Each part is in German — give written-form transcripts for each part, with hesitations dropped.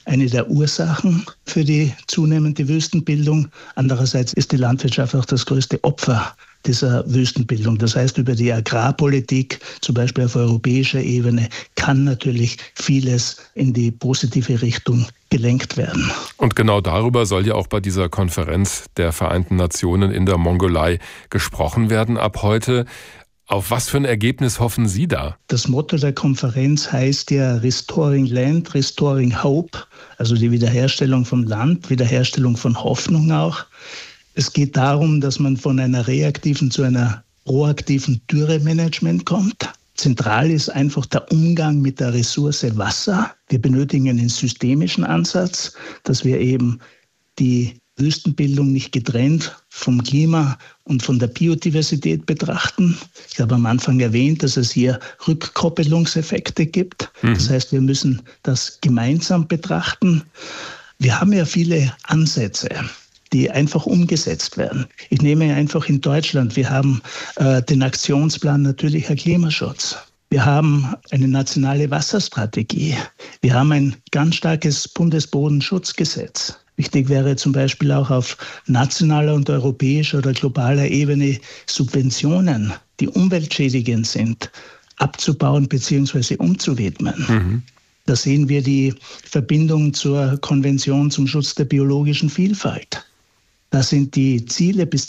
eine der Ursachen für die zunehmende Wüstenbildung. Andererseits ist die Landwirtschaft auch das größte Opfer dieser Wüstenbildung. Das heißt, über die Agrarpolitik, zum Beispiel auf europäischer Ebene, kann natürlich vieles in die positive Richtung gelenkt werden. Und genau darüber soll ja auch bei dieser Konferenz der Vereinten Nationen in der Mongolei gesprochen werden ab heute. Auf was für ein Ergebnis hoffen Sie da? Das Motto der Konferenz heißt ja Restoring Land, Restoring Hope, also die Wiederherstellung vom Land, Wiederherstellung von Hoffnung auch. Es geht darum, dass man von einer reaktiven zu einer proaktiven Dürremanagement kommt. Zentral ist einfach der Umgang mit der Ressource Wasser. Wir benötigen einen systemischen Ansatz, dass wir eben die Wüstenbildung nicht getrennt vom Klima und von der Biodiversität betrachten. Ich habe am Anfang erwähnt, dass es hier Rückkoppelungseffekte gibt. Das heißt, wir müssen das gemeinsam betrachten. Wir haben ja viele Ansätze, die einfach umgesetzt werden. Ich nehme einfach in Deutschland, wir haben den Aktionsplan Natürlicher Klimaschutz. Wir haben eine nationale Wasserstrategie. Wir haben ein ganz starkes Bundesbodenschutzgesetz. Wichtig wäre zum Beispiel auch auf nationaler und europäischer oder globaler Ebene Subventionen, die umweltschädigend sind, abzubauen bzw. umzuwidmen. Da sehen wir die Verbindung zur Konvention zum Schutz der biologischen Vielfalt. Da sind die Ziele bis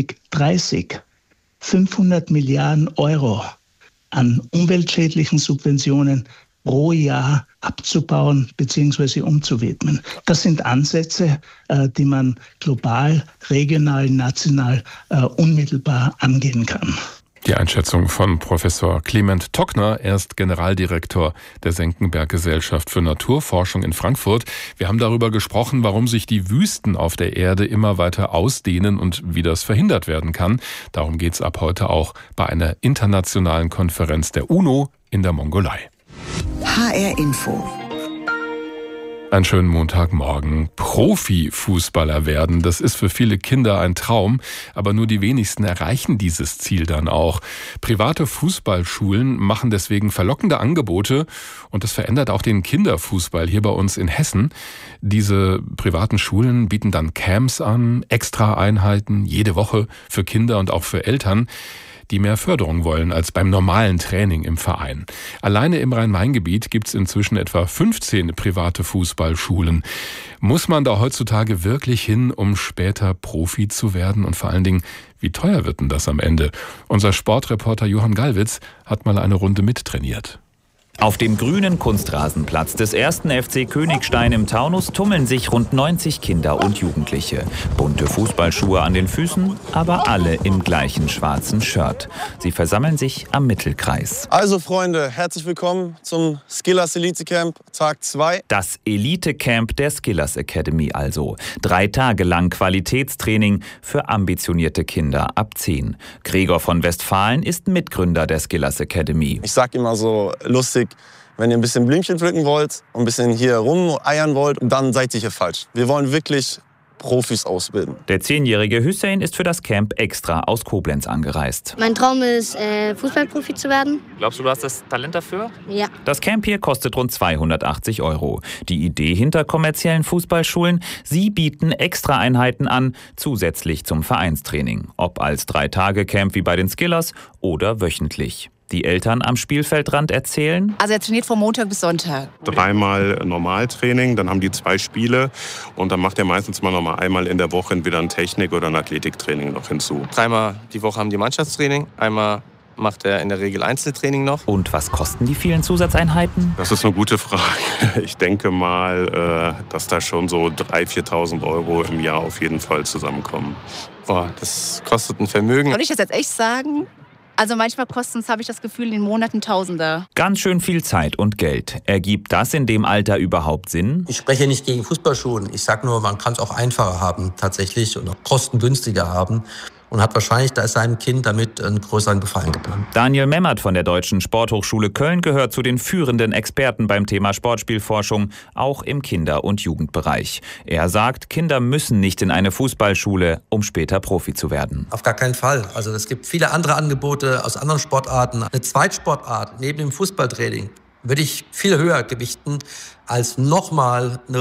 2030 500 Milliarden Euro an umweltschädlichen Subventionen pro Jahr abzubauen bzw. umzuwidmen. Das sind Ansätze, die man global, regional, national unmittelbar angehen kann. Die Einschätzung von Professor Clement Tockner, er ist Generaldirektor der Senckenberg-Gesellschaft für Naturforschung in Frankfurt. Wir haben darüber gesprochen, warum sich die Wüsten auf der Erde immer weiter ausdehnen und wie das verhindert werden kann. Darum geht es ab heute auch bei einer internationalen Konferenz der UNO in der Mongolei. HR Info. Einen schönen Montagmorgen. Profifußballer werden, das ist für viele Kinder ein Traum, aber nur die wenigsten erreichen dieses Ziel dann auch. Private Fußballschulen machen deswegen verlockende Angebote und das verändert auch den Kinderfußball hier bei uns in Hessen. Diese privaten Schulen bieten dann Camps an, Extra-Einheiten, jede Woche für Kinder und auch für Eltern, die mehr Förderung wollen als beim normalen Training im Verein. Alleine im Rhein-Main-Gebiet gibt es inzwischen etwa 15 private Fußballschulen. Muss man da heutzutage wirklich hin, um später Profi zu werden? Und vor allen Dingen, wie teuer wird denn das am Ende? Unser Sportreporter Johann Gallwitz hat mal eine Runde mittrainiert. Auf dem grünen Kunstrasenplatz des 1. FC Königstein im Taunus tummeln sich rund 90 Kinder und Jugendliche. Bunte Fußballschuhe an den Füßen, aber alle im gleichen schwarzen Shirt. Sie versammeln sich am Mittelkreis. Also Freunde, herzlich willkommen zum Skillers Elite Camp Tag 2. Das Elite-Camp der Skillers Academy also. 3 Tage lang Qualitätstraining für ambitionierte Kinder ab 10. Gregor von Westfalen ist Mitgründer der Skillers Academy. Ich sag immer so lustig, wenn ihr ein bisschen Blümchen pflücken wollt und ein bisschen hier rumeiern wollt, dann seid ihr hier falsch. Wir wollen wirklich Profis ausbilden. Der 10-jährige Hüseyin ist für das Camp extra aus Koblenz angereist. Mein Traum ist, Fußballprofi zu werden. Glaubst du, du hast das Talent dafür? Ja. Das Camp hier kostet rund 280 €. Die Idee hinter kommerziellen Fußballschulen, sie bieten Extra-Einheiten an, zusätzlich zum Vereinstraining. Ob als 3-Tage-Camp wie bei den Skillers oder wöchentlich. Die Eltern am Spielfeldrand erzählen: Also er trainiert von Montag bis Sonntag. 3-mal Normaltraining, dann haben die 2 Spiele und dann macht er meistens mal noch mal einmal in der Woche entweder ein Technik- oder ein Athletiktraining noch hinzu. 3-mal die Woche haben die Mannschaftstraining, einmal macht er in der Regel Einzeltraining noch. Und was kosten die vielen Zusatzeinheiten? Das ist eine gute Frage. Ich denke mal, dass da schon so 3.000, 4.000 € im Jahr auf jeden Fall zusammenkommen. Boah, das kostet ein Vermögen. Soll ich das jetzt echt sagen? Also manchmal kosten es, habe ich das Gefühl, in den Monaten Tausender. Ganz schön viel Zeit und Geld. Ergibt das in dem Alter überhaupt Sinn? Ich spreche nicht gegen Fußballschulen. Ich sage nur, man kann es auch einfacher haben tatsächlich und auch kostengünstiger haben. Und hat wahrscheinlich da seinem Kind damit einen größeren Gefallen getan. Daniel Memmert von der Deutschen Sporthochschule Köln gehört zu den führenden Experten beim Thema Sportspielforschung, auch im Kinder- und Jugendbereich. Er sagt, Kinder müssen nicht in eine Fußballschule, um später Profi zu werden. Auf gar keinen Fall. Also es gibt viele andere Angebote aus anderen Sportarten. Eine Zweitsportart neben dem Fußballtraining würde ich viel höher gewichten als nochmal eine